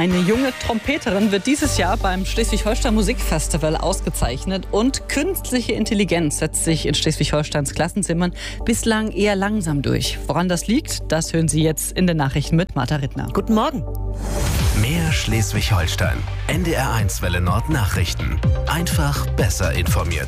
Eine junge Trompeterin wird dieses Jahr beim Schleswig-Holstein Musikfestival ausgezeichnet und künstliche Intelligenz setzt sich in Schleswig-Holsteins Klassenzimmern bislang eher langsam durch. Woran das liegt, das hören Sie jetzt in den Nachrichten mit Martha Rittner. Guten Morgen. Mehr Schleswig-Holstein. NDR1 Welle Nord Nachrichten. Einfach besser informiert.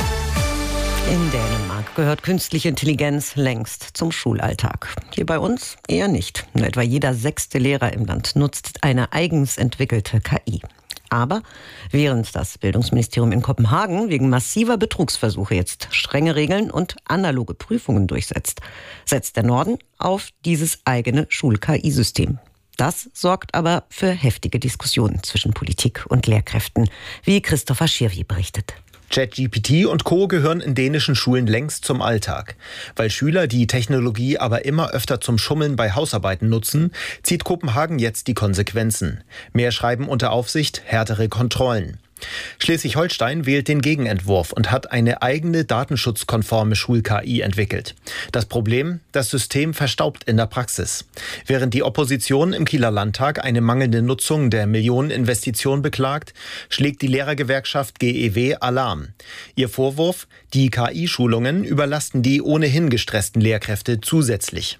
In Dänemark gehört künstliche Intelligenz längst zum Schulalltag. Hier bei uns eher nicht. Nur etwa jeder 6. Lehrer im Land nutzt eine eigens entwickelte KI. Aber während das Bildungsministerium in Kopenhagen wegen massiver Betrugsversuche jetzt strenge Regeln und analoge Prüfungen durchsetzt, setzt der Norden auf dieses eigene Schul-KI-System. Das sorgt aber für heftige Diskussionen zwischen Politik und Lehrkräften, wie Christopher Schirvi berichtet. ChatGPT und Co. gehören in dänischen Schulen längst zum Alltag. Weil Schüler die Technologie aber immer öfter zum Schummeln bei Hausarbeiten nutzen, zieht Kopenhagen jetzt die Konsequenzen. Mehr Schreiben unter Aufsicht, härtere Kontrollen. Schleswig-Holstein wählt den Gegenentwurf und hat eine eigene datenschutzkonforme Schul-KI entwickelt. Das Problem? Das System verstaubt in der Praxis. Während die Opposition im Kieler Landtag eine mangelnde Nutzung der Millioneninvestition beklagt, schlägt die Lehrergewerkschaft GEW Alarm. Ihr Vorwurf? Die KI-Schulungen überlasten die ohnehin gestressten Lehrkräfte zusätzlich.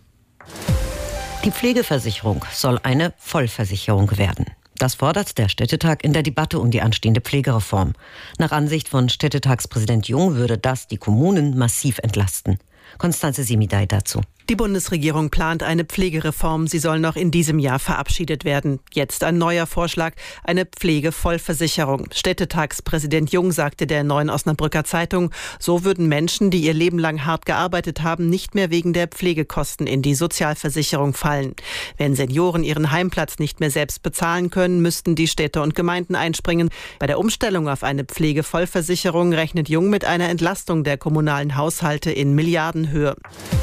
Die Pflegeversicherung soll eine Vollversicherung werden. Das fordert der Städtetag in der Debatte um die anstehende Pflegereform. Nach Ansicht von Städtetagspräsident Jung würde das die Kommunen massiv entlasten. Konstanze Semidai dazu. Die Bundesregierung plant eine Pflegereform. Sie soll noch in diesem Jahr verabschiedet werden. Jetzt ein neuer Vorschlag, eine Pflegevollversicherung. Städtetagspräsident Jung sagte der Neuen Osnabrücker Zeitung, so würden Menschen, die ihr Leben lang hart gearbeitet haben, nicht mehr wegen der Pflegekosten in die Sozialversicherung fallen. Wenn Senioren ihren Heimplatz nicht mehr selbst bezahlen können, müssten die Städte und Gemeinden einspringen. Bei der Umstellung auf eine Pflegevollversicherung rechnet Jung mit einer Entlastung der kommunalen Haushalte in Milliardenhöhe.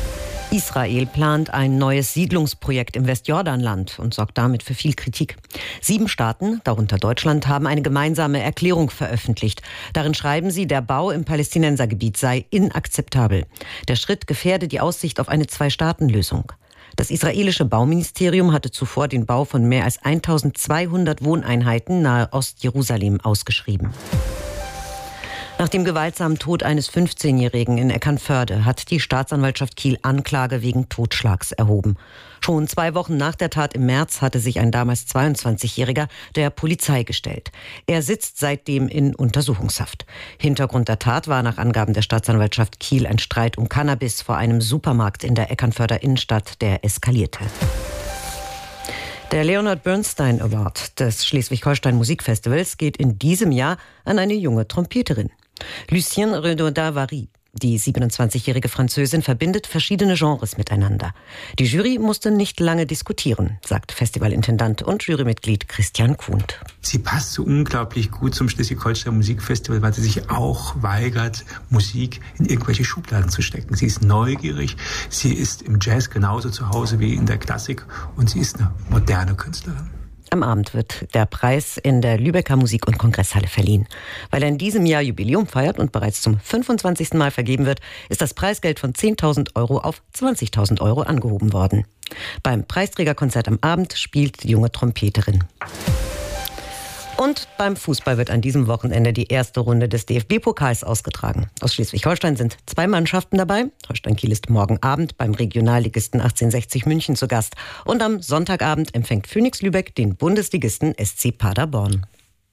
Israel plant ein neues Siedlungsprojekt im Westjordanland und sorgt damit für viel Kritik. 7 Staaten, darunter Deutschland, haben eine gemeinsame Erklärung veröffentlicht. Darin schreiben sie, der Bau im Palästinensergebiet sei inakzeptabel. Der Schritt gefährde die Aussicht auf eine 2-Staaten-Lösung. Das israelische Bauministerium hatte zuvor den Bau von mehr als 1200 Wohneinheiten nahe Ostjerusalem ausgeschrieben. Nach dem gewaltsamen Tod eines 15-Jährigen in Eckernförde hat die Staatsanwaltschaft Kiel Anklage wegen Totschlags erhoben. Schon 2 Wochen nach der Tat im März hatte sich ein damals 22-Jähriger der Polizei gestellt. Er sitzt seitdem in Untersuchungshaft. Hintergrund der Tat war nach Angaben der Staatsanwaltschaft Kiel ein Streit um Cannabis vor einem Supermarkt in der Eckernförder Innenstadt, der eskalierte. Der Leonard Bernstein Award des Schleswig-Holstein Musikfestivals geht in diesem Jahr an eine junge Trompeterin. Lucienne Renaudin-Vary, die 27-jährige Französin, verbindet verschiedene Genres miteinander. Die Jury musste nicht lange diskutieren, sagt Festivalintendant und Jurymitglied Christian Kuhnt. Sie passt so unglaublich gut zum Schleswig-Holstein Musikfestival, weil sie sich auch weigert, Musik in irgendwelche Schubladen zu stecken. Sie ist neugierig, sie ist im Jazz genauso zu Hause wie in der Klassik und sie ist eine moderne Künstlerin. Am Abend wird der Preis in der Lübecker Musik- und Kongresshalle verliehen. Weil er in diesem Jahr Jubiläum feiert und bereits zum 25. Mal vergeben wird, ist das Preisgeld von 10.000 € auf 20.000 € angehoben worden. Beim Preisträgerkonzert am Abend spielt die junge Trompeterin. Und beim Fußball wird an diesem Wochenende die erste Runde des DFB-Pokals ausgetragen. Aus Schleswig-Holstein sind 2 Mannschaften dabei. Holstein Kiel ist morgen Abend beim Regionalligisten 1860 München zu Gast. Und am Sonntagabend empfängt Phoenix Lübeck den Bundesligisten SC Paderborn.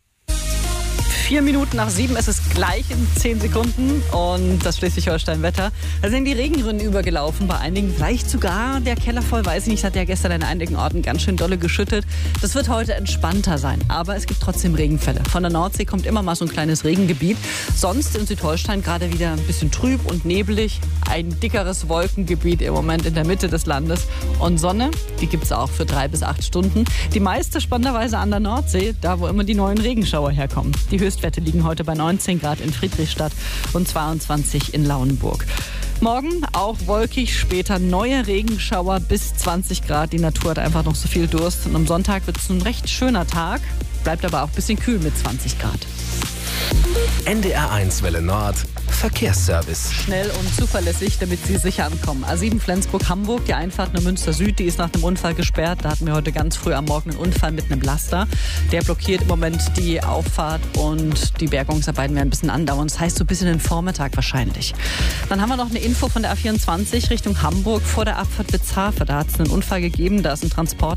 4 Minuten nach 7, es ist gleich in 10 Sekunden und das Schleswig-Holstein-Wetter. Da sind die Regenrinnen übergelaufen, bei einigen vielleicht sogar der Keller voll, weiß ich nicht, hat ja gestern an einigen Orten ganz schön dolle geschüttet. Das wird heute entspannter sein, aber es gibt trotzdem Regenfälle. Von der Nordsee kommt immer mal so ein kleines Regengebiet. Sonst in Südholstein gerade wieder ein bisschen trüb und nebelig. Ein dickeres Wolkengebiet im Moment in der Mitte des Landes. Und Sonne, die gibt es auch für 3 bis 8 Stunden. Die meiste spannenderweise an der Nordsee, da wo immer die neuen Regenschauer herkommen. Die Höchstwerte liegen heute bei 19 Grad in Friedrichstadt und 22 in Lauenburg. Morgen auch wolkig, später neue Regenschauer bis 20 Grad. Die Natur hat einfach noch so viel Durst. Und am Sonntag wird es ein recht schöner Tag, bleibt aber auch ein bisschen kühl mit 20 Grad. NDR1 Welle Nord Verkehrsservice. Schnell und zuverlässig, damit Sie sicher ankommen. A7 Flensburg-Hamburg, die Einfahrt nach Münster Süd, die ist nach dem Unfall gesperrt. Da hatten wir heute ganz früh am Morgen einen Unfall mit einem Laster. Der blockiert im Moment die Auffahrt und die Bergungsarbeiten werden ein bisschen andauern. Das heißt so bis in den Vormittag wahrscheinlich. Dann haben wir noch eine Info von der A24 Richtung Hamburg vor der Abfahrt Witzhafe. Da hat es einen Unfall gegeben, da ist ein Transport